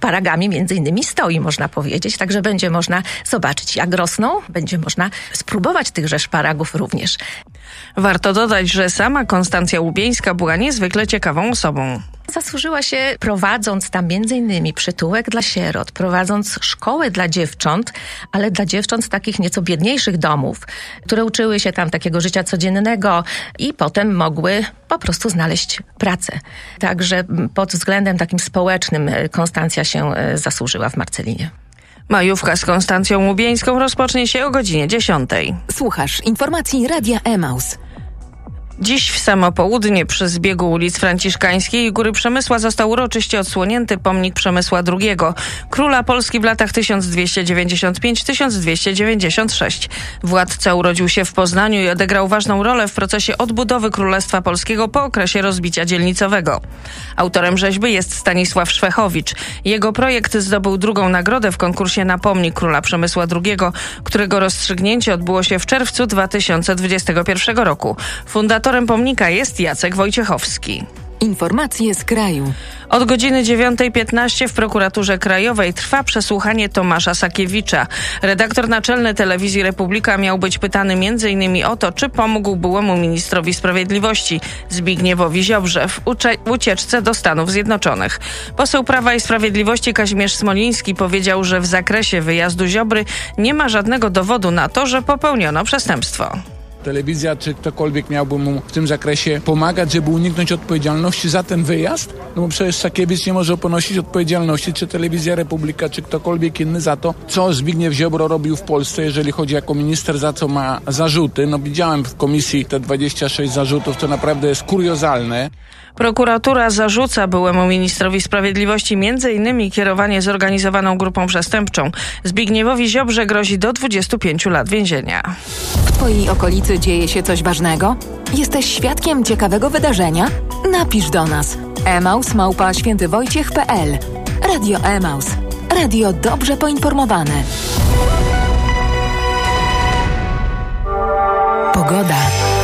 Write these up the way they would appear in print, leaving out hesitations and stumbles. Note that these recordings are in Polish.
szparagami między innymi stoi, można powiedzieć. Także będzie można zobaczyć, jak rosną. Będzie można spróbować tychże szparagów również. Warto dodać, że sama Konstancja Łubieńska była niezwykle ciekawą osobą. Zasłużyła się, prowadząc tam m.in. przytułek dla sierot, prowadząc szkołę dla dziewcząt, ale dla dziewcząt z takich nieco biedniejszych domów, które uczyły się tam takiego życia codziennego i potem mogły po prostu znaleźć pracę. Także pod względem takim społecznym Konstancja się zasłużyła w Marcelinie. Majówka z Konstancją Łubieńską rozpocznie się o godzinie 10. Słuchasz informacji Radia Emaus. Dziś w samo południe przy zbiegu ulic Franciszkańskiej i Góry Przemysła został uroczyście odsłonięty pomnik Przemysła II, króla Polski w latach 1295-1296. Władca urodził się w Poznaniu i odegrał ważną rolę w procesie odbudowy Królestwa Polskiego po okresie rozbicia dzielnicowego. Autorem rzeźby jest Stanisław Szwechowicz. Jego projekt zdobył drugą nagrodę w konkursie na pomnik króla Przemysła II, którego rozstrzygnięcie odbyło się w czerwcu 2021 roku. Fundatorem pomnika jest Jacek Wojciechowski. Informacje z kraju. Od godziny 9:15 w Prokuraturze Krajowej trwa przesłuchanie Tomasza Sakiewicza. Redaktor naczelny Telewizji Republika miał być pytany m.in. o to, czy pomógł byłemu ministrowi sprawiedliwości Zbigniewowi Ziobrze w ucieczce do Stanów Zjednoczonych. Poseł Prawa i Sprawiedliwości Kazimierz Smoliński powiedział, że w zakresie wyjazdu Ziobry nie ma żadnego dowodu na to, że popełniono przestępstwo. Telewizja czy ktokolwiek miałby mu w tym zakresie pomagać, żeby uniknąć odpowiedzialności za ten wyjazd? No bo przecież Sakiewicz nie może ponosić odpowiedzialności, czy Telewizja Republika, czy ktokolwiek inny za to, co Zbigniew Ziobro robił w Polsce, jeżeli chodzi jako minister, za co ma zarzuty. No widziałem w komisji te 26 zarzutów, to naprawdę jest kuriozalne. Prokuratura zarzuca byłemu ministrowi sprawiedliwości m.in. kierowanie zorganizowaną grupą przestępczą. Zbigniewowi Ziobrze grozi do 25 lat więzienia. W Twojej okolicy dzieje się coś ważnego? Jesteś świadkiem ciekawego wydarzenia? Napisz do nas. emaus@świętywojciech.pl. Radio Emaus. Radio dobrze poinformowane. Pogoda.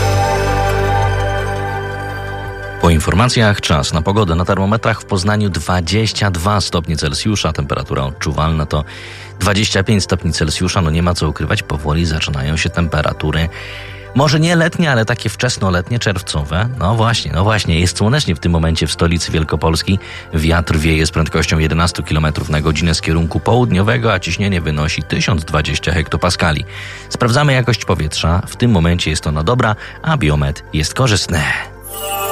Po informacjach czas na pogodę. Na termometrach w Poznaniu 22 stopnie Celsjusza. Temperatura odczuwalna to 25 stopni Celsjusza. No nie ma co ukrywać, powoli zaczynają się temperatury może nie letnie, ale takie wczesnoletnie, czerwcowe. No właśnie, jest słonecznie w tym momencie w stolicy Wielkopolski. Wiatr wieje z prędkością 11 km na godzinę z kierunku południowego, a ciśnienie wynosi 1020 hektopaskali. Sprawdzamy jakość powietrza. W tym momencie jest ona dobra, a biometr jest korzystny.